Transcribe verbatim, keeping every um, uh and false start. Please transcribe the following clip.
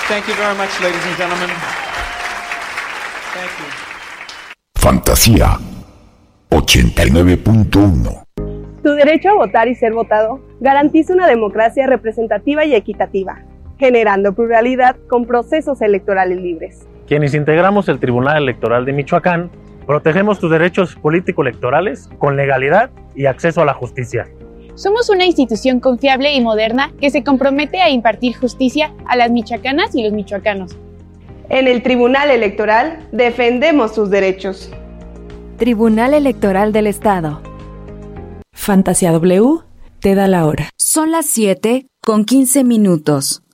Thank you very much, ladies and gentlemen. Thank you. Fantasía ochenta y nueve punto uno. Tu derecho a votar y ser votado garantiza una democracia representativa y equitativa, generando pluralidad con procesos electorales libres. Quienes integramos el Tribunal Electoral de Michoacán, protegemos tus derechos político-electorales con legalidad y acceso a la justicia. Somos una institución confiable y moderna que se compromete a impartir justicia a las michoacanas y los michoacanos. En el Tribunal Electoral defendemos sus derechos. Tribunal Electoral del Estado. Fantasía W te da la hora. Son las siete con quince minutos.